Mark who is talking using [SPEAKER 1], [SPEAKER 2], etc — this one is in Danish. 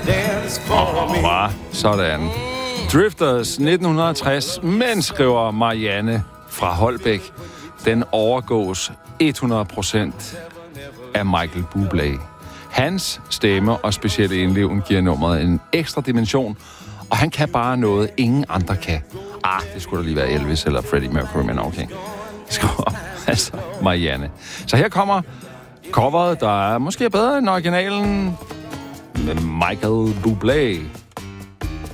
[SPEAKER 1] Sådan. Drifters 1960, men skriver Marianne fra Holbæk, den overgås 100% af Michael Bublé. Hans stemme og specielle indleven giver nummeret en ekstra dimension, og han kan bare noget, ingen andre kan. Det skulle da lige være Elvis eller Freddie Mercury, men okay. Altså, Marianne. Så her kommer coveret, der er måske bedre end originalen med Michael Bublé.